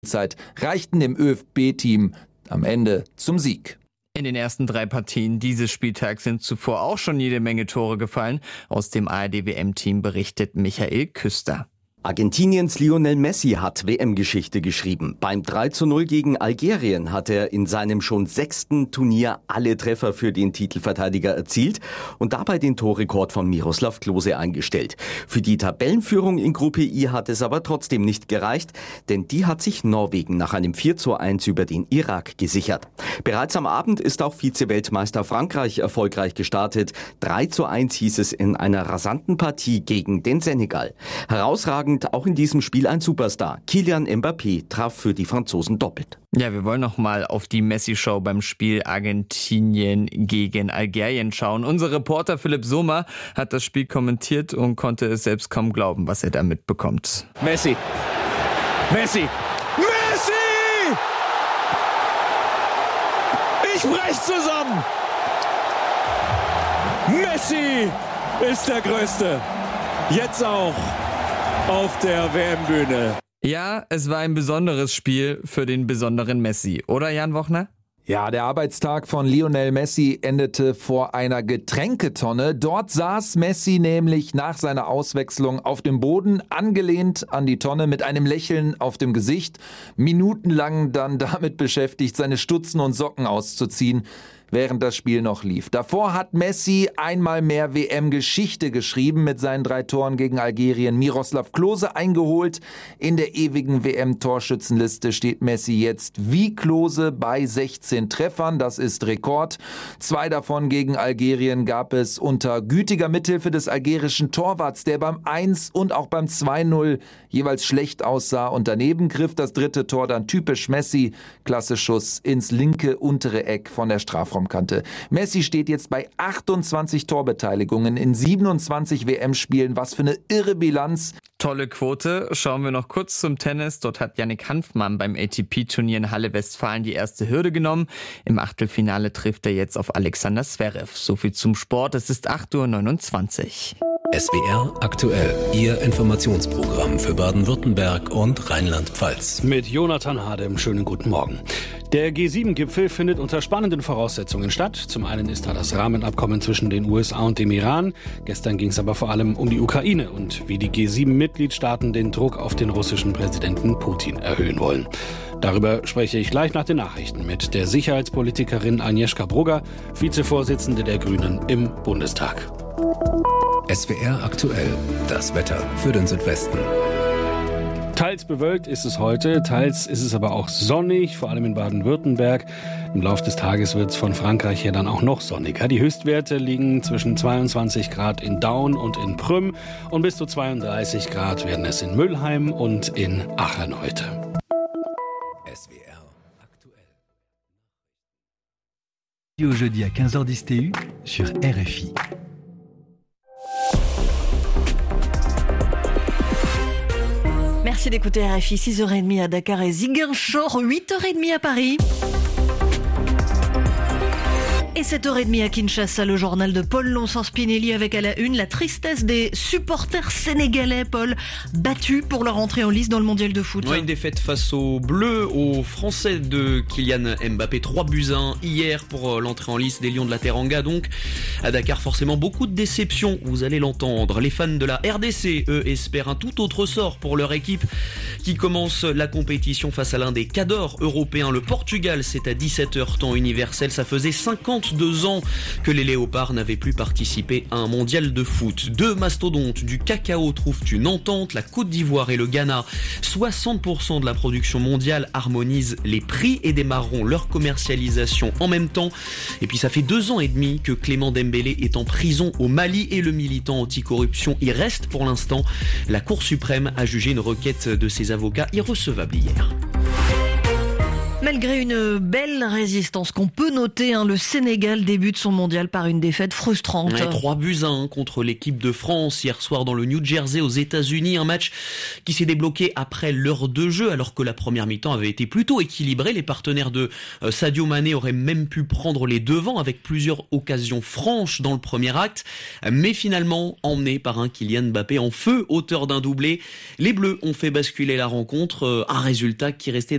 Zeit reichten dem ÖFB-Team am Ende zum Sieg. In den ersten 3 Partien dieses Spieltags sind zuvor auch schon jede Menge Tore gefallen. Aus dem ARD-WM-Team berichtet Michael Küster. Argentiniens Lionel Messi hat WM-Geschichte geschrieben. Beim 3:0 gegen Algerien hat er in seinem schon 6. Turnier alle Treffer für den Titelverteidiger erzielt und dabei den Torrekord von Miroslav Klose eingestellt. Für die Tabellenführung in Gruppe I hat es aber trotzdem nicht gereicht, denn die hat sich Norwegen nach einem 4:1 über den Irak gesichert. Bereits am Abend ist auch Vize-Weltmeister Frankreich erfolgreich gestartet. 3:1 hieß es in einer rasanten Partie gegen den Senegal. Herausragend auch in diesem Spiel ein Superstar. Kylian Mbappé traf für die Franzosen doppelt. Ja, wir wollen noch mal auf die Messi-Show beim Spiel Argentinien gegen Algerien schauen. Unser Reporter Philipp Sommer hat das Spiel kommentiert und konnte es selbst kaum glauben, was er da mitbekommt. Messi! Messi! Messi! Ich brech zusammen! Messi ist der Größte. Jetzt auch auf der WM-Bühne. Ja, es war ein besonderes Spiel für den besonderen Messi, oder Jan Wochner? Ja, der Arbeitstag von Lionel Messi endete vor einer Getränketonne. Dort saß Messi nämlich nach seiner Auswechslung auf dem Boden, angelehnt an die Tonne mit einem Lächeln auf dem Gesicht, minutenlang dann damit beschäftigt, seine Stutzen und Socken auszuziehen, während das Spiel noch lief. Davor hat Messi einmal mehr WM-Geschichte geschrieben mit seinen 3 Toren gegen Algerien. Miroslav Klose eingeholt. In der ewigen WM-Torschützenliste steht Messi jetzt wie Klose bei 16 Treffern. Das ist Rekord. 2 davon gegen Algerien gab es unter gütiger Mithilfe des algerischen Torwarts, der beim 1 und auch beim 2:0 jeweils schlecht aussah und daneben griff. Das 3. Tor dann typisch Messi. Klasse Schuss ins linke untere Eck von der Strafraumkante. Messi steht jetzt bei 28 Torbeteiligungen in 27 WM-Spielen. Was für eine irre Bilanz. Tolle Quote. Schauen wir noch kurz zum Tennis. Dort hat Yannick Hanfmann beim ATP-Turnier in Halle Westfalen die erste Hürde genommen. Im Achtelfinale trifft er jetzt auf Alexander Zverev. Soviel zum Sport. Es ist 8:29 Uhr. SWR aktuell, Ihr Informationsprogramm für Baden-Württemberg und Rheinland-Pfalz. Mit Jonathan Hadem, schönen guten Morgen. Der G7-Gipfel findet unter spannenden Voraussetzungen statt. Zum einen ist da das Rahmenabkommen zwischen den USA und dem Iran. Gestern ging es aber vor allem um die Ukraine und wie die G7-Mitgliedstaaten den Druck auf den russischen Präsidenten Putin erhöhen wollen. Darüber spreche ich gleich nach den Nachrichten mit der Sicherheitspolitikerin Agnieszka Brugger, Vizevorsitzende der Grünen im Bundestag. SWR aktuell, das Wetter für den Südwesten. Teils bewölkt ist es heute, teils ist es aber auch sonnig, vor allem in Baden-Württemberg. Im Laufe des Tages wird es von Frankreich her dann auch noch sonniger. Die Höchstwerte liegen zwischen 22 Grad in Daun und in Prüm und bis zu 32 Grad werden es in Mülheim und in Aachen heute. SWR aktuell. Jeudi à 15h10 TU sur RFI. Merci d'écouter RFI, 6h30 à Dakar et Ziguinchor, 8h30 à Paris. Et 7h30 à Kinshasa, le journal de Paul Lonsant-Spinelli avec à la une la tristesse des supporters sénégalais, Paul, battus pour leur entrée en lice dans le mondial de foot. Ouais, une défaite face aux Bleus, aux Français de Kylian Mbappé, 3-1 hier pour l'entrée en lice des Lions de la Teranga. Donc à Dakar, forcément beaucoup de déception, vous allez l'entendre. Les fans de la RDC, eux, espèrent un tout autre sort pour leur équipe qui commence la compétition face à l'un des cadors européens. Le Portugal, c'est à 17h temps universel, ça faisait 52 ans que les Léopards n'avaient plus participé à un mondial de foot. 2 mastodontes du cacao trouvent une entente, la Côte d'Ivoire et le Ghana. 60% de la production mondiale harmonisent les prix et démarreront leur commercialisation en même temps. Et puis ça fait 2 ans et demi que Clément Dembélé est en prison au Mali et le militant anticorruption y reste pour l'instant. La Cour suprême a jugé une requête de ses avocats irrecevable hier. Malgré une belle résistance qu'on peut noter, le Sénégal débute son mondial par une défaite frustrante. 3-1 contre l'équipe de France hier soir dans le New Jersey aux États-Unis. Un match qui s'est débloqué après l'heure de jeu alors que la première mi-temps avait été plutôt équilibrée. Les partenaires de Sadio Mané auraient même pu prendre les devants avec plusieurs occasions franches dans le premier acte. Mais finalement, emmenés par un Kylian Mbappé en feu, auteur d'un doublé, les Bleus ont fait basculer la rencontre. Un résultat qui restait